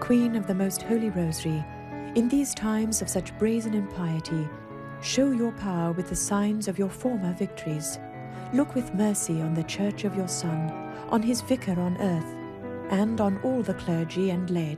Queen of the Most Holy Rosary, in these times of such brazen impiety, show your power with the signs of your former victories. Look with mercy on the Church of your Son, on his Vicar on earth, and on all the clergy and laity.